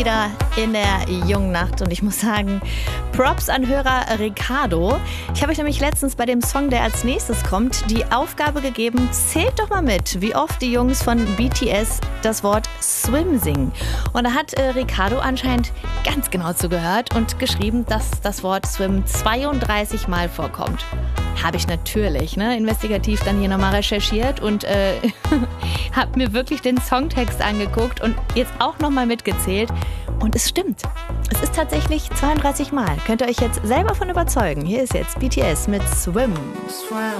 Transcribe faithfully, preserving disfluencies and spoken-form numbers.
wieder in der jungen Nacht und ich muss sagen, Props an Hörer Ricardo. Ich habe euch nämlich letztens bei dem Song, der als nächstes kommt, die Aufgabe gegeben, zählt doch mal mit, wie oft die Jungs von B T S das Wort Swim singen. Und da hat äh, Ricardo anscheinend ganz genau zugehört und geschrieben, dass das Wort Swim zweiunddreißig Mal vorkommt. Habe ich natürlich, ne, investigativ dann hier nochmal recherchiert und äh, habe mir wirklich den Songtext angeguckt und jetzt auch nochmal mitgezählt. Und es stimmt. Es ist tatsächlich zweiunddreißig Mal. Könnt ihr euch jetzt selber von überzeugen. Hier ist jetzt B T S mit Swim. Swim.